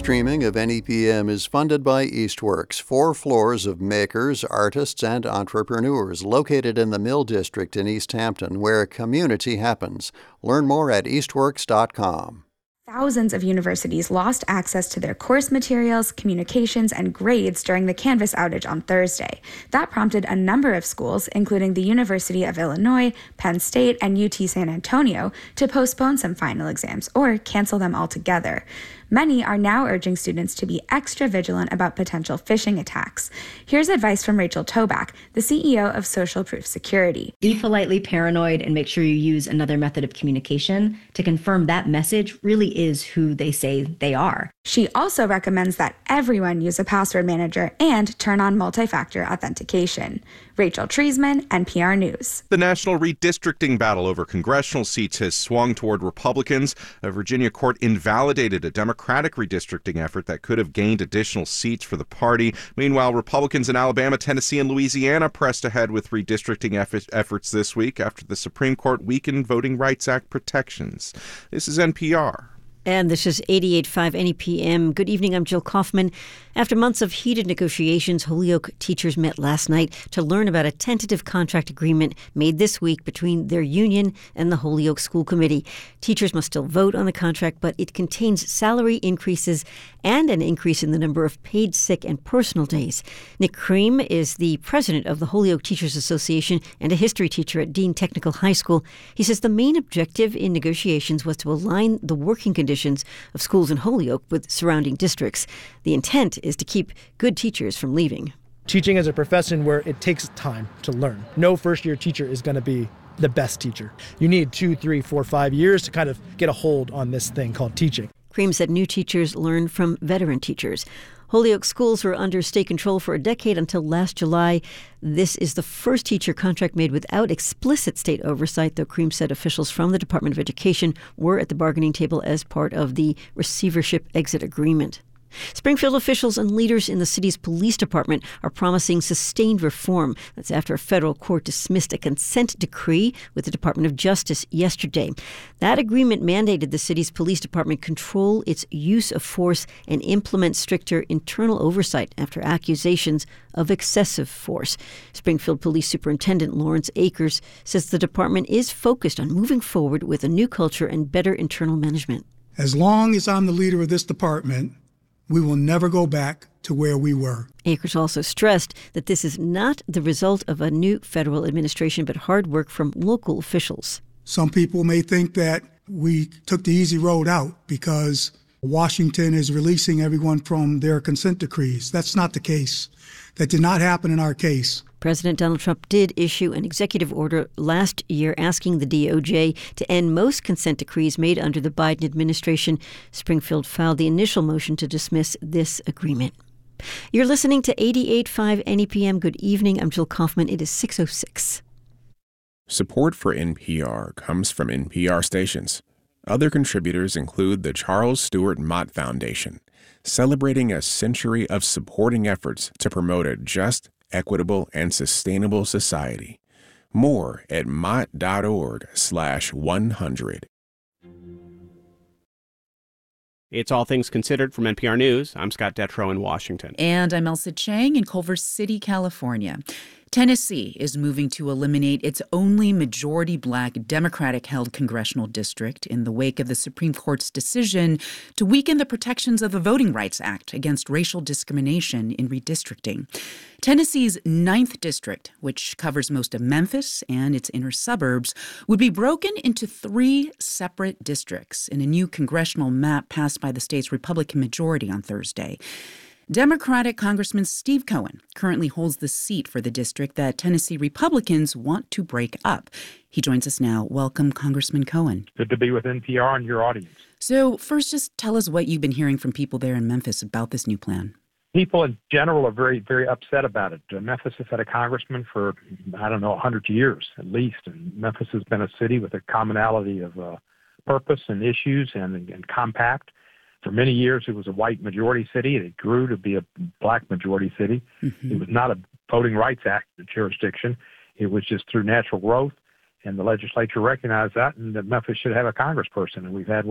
streaming of NEPM is funded by Eastworks, 4 floors of makers, artists, and entrepreneurs located in the Mill District in East Hampton, where community happens. Learn more at eastworks.com. Thousands of universities lost access to their course materials, communications, and grades during the Canvas outage on Thursday. That prompted a number of schools, including the University of Illinois, Penn State, and UT San Antonio, to postpone some final exams or cancel them altogether. Many are now urging students to be extra vigilant about potential phishing attacks. Here's advice from Rachel Toback, the CEO of Social Proof Security. Be politely paranoid and make sure you use another method of communication to confirm that message really is who they say they are. She also recommends that everyone use a password manager and turn on multi-factor authentication. Rachel Treisman, NPR News. The national redistricting battle over congressional seats has swung toward Republicans. A Virginia court invalidated a Democratic redistricting effort that could have gained additional seats for the party. Meanwhile, Republicans in Alabama, Tennessee, and Louisiana pressed ahead with redistricting efforts this week after the Supreme Court weakened Voting Rights Act protections. This is NPR. And this is 88.5 NEPM. Good evening, I'm Jill Kaufman. After months of heated negotiations, Holyoke teachers met last night to learn about a tentative contract agreement made this week between their union and the Holyoke School Committee. Teachers must still vote on the contract, but it contains salary increases and an increase in the number of paid sick and personal days. Nick Cream is the president of the Holyoke Teachers Association and a history teacher at Dean Technical High School. He says the main objective in negotiations was to align the working conditions of schools in Holyoke with surrounding districts. The intent is to keep good teachers from leaving. Teaching is a profession where it takes time to learn. No first-year teacher is going to be the best teacher. You need 2, 3, 4, 5 years to kind of get a hold on this thing called teaching. Cream said new teachers learn from veteran teachers. Holyoke schools were under state control for a decade until last July. This is the first teacher contract made without explicit state oversight, though Cream said officials from the Department of Education were at the bargaining table as part of the receivership exit agreement. Springfield officials and leaders in the city's police department are promising sustained reform. That's after a federal court dismissed a consent decree with the Department of Justice yesterday. That agreement mandated the city's police department control its use of force and implement stricter internal oversight after accusations of excessive force. Springfield Police Superintendent Lawrence Akers says the department is focused on moving forward with a new culture and better internal management. As long as I'm the leader of this department, we will never go back to where we were. Akers also stressed that this is not the result of a new federal administration, but hard work from local officials. Some people may think that we took the easy road out because Washington is releasing everyone from their consent decrees. That's not the case. That did not happen in our case. President Donald Trump did issue an executive order last year asking the DOJ to end most consent decrees made under the Biden administration. Springfield filed the initial motion to dismiss this agreement. You're listening to 88.5 NEPM. Good evening. I'm Jill Kaufman. It is 6:06. Support for NPR comes from NPR stations. Other contributors include the Charles Stewart Mott Foundation, celebrating a century of supporting efforts to promote a just, equitable, and sustainable society. More at mott.org/100. It's All Things Considered from NPR News. I'm Scott Detrow in Washington. And I'm Elsa Chang in Culver City, California. Tennessee is moving to eliminate its only majority black Democratic-held congressional district in the wake of the Supreme Court's decision to weaken the protections of the Voting Rights Act against racial discrimination in redistricting. Tennessee's 9th district, which covers most of Memphis and its inner suburbs, would be broken into 3 separate districts in a new congressional map passed by the state's Republican majority on Thursday. Democratic Congressman Steve Cohen currently holds the seat for the district that Tennessee Republicans want to break up. He joins us now. Welcome, Congressman Cohen. Good to be with NPR and your audience. So first, just tell us what you've been hearing from people there in Memphis about this new plan. People in general are very, very upset about it. Memphis has had a congressman for, 100 years at least. And Memphis has been a city with a commonality of purpose and issues and compact. For many years, it was a white majority city, and it grew to be a black majority city. Mm-hmm. It was not a Voting Rights Act jurisdiction. It was just through natural growth, and the legislature recognized that, and that Memphis should have a congressperson, and we've had